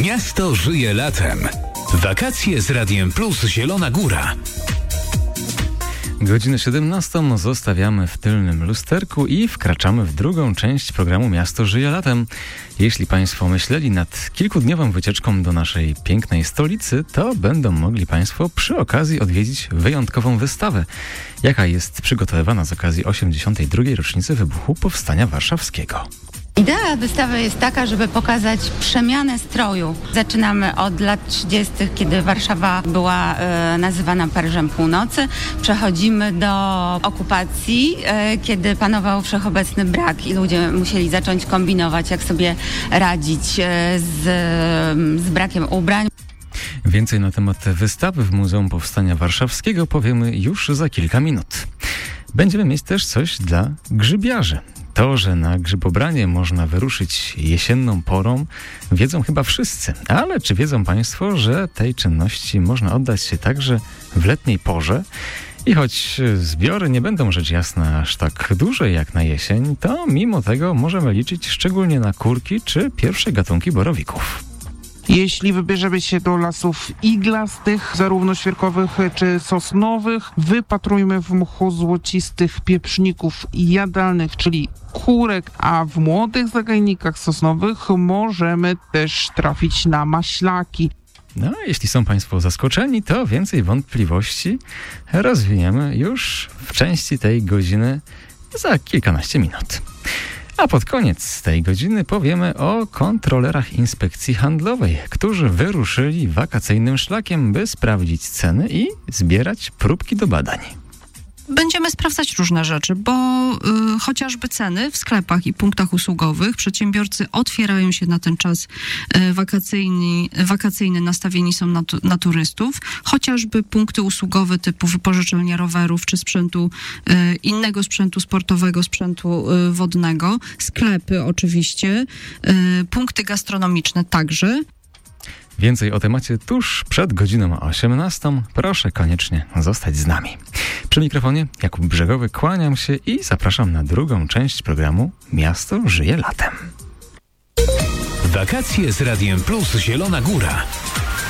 Miasto żyje latem. Wakacje z Radiem Plus Zielona Góra. Godzinę 17 zostawiamy w tylnym lusterku i wkraczamy w drugą część programu Miasto żyje latem. Jeśli Państwo myśleli nad kilkudniową wycieczką do naszej pięknej stolicy, to będą mogli Państwo przy okazji odwiedzić wyjątkową wystawę, jaka jest przygotowywana z okazji 82. rocznicy wybuchu Powstania Warszawskiego. Idea wystawy jest taka, żeby pokazać przemianę stroju. Zaczynamy od lat 30., kiedy Warszawa była nazywana Paryżem Północy. Przechodzimy do okupacji, kiedy panował wszechobecny brak i ludzie musieli zacząć kombinować, jak sobie radzić z brakiem ubrań. Więcej na temat wystawy w Muzeum Powstania Warszawskiego powiemy już za kilka minut. Będziemy mieć też coś dla grzybiarzy. To, że na grzybobranie można wyruszyć jesienną porą, wiedzą chyba wszyscy. Ale czy wiedzą Państwo, że tej czynności można oddać się także w letniej porze? I choć zbiory nie będą rzecz jasna aż tak duże jak na jesień, to mimo tego możemy liczyć szczególnie na kurki czy pierwsze gatunki borowików. Jeśli wybierzemy się do lasów iglastych, zarówno świerkowych czy sosnowych, wypatrujmy w mchu złocistych pieprzników jadalnych, czyli kurek, a w młodych zagajnikach sosnowych możemy też trafić na maślaki. No, jeśli są Państwo zaskoczeni, to więcej wątpliwości rozwiniemy już w części tej godziny za kilkanaście minut. A pod koniec tej godziny powiemy o kontrolerach Inspekcji Handlowej, którzy wyruszyli wakacyjnym szlakiem, by sprawdzić ceny i zbierać próbki do badań. Będziemy sprawdzać różne rzeczy, bo chociażby ceny w sklepach i punktach usługowych, przedsiębiorcy otwierają się na ten czas wakacyjny, nastawieni są na turystów, chociażby punkty usługowe typu wypożyczalnia rowerów czy sprzętu, innego sprzętu sportowego, sprzętu wodnego, sklepy oczywiście, punkty gastronomiczne także. Więcej o temacie tuż przed godziną 18. Proszę koniecznie zostać z nami. Przy mikrofonie Jakub Brzegowy, kłaniam się i zapraszam na drugą część programu Miasto żyje latem. Wakacje z Radiem Plus Zielona Góra.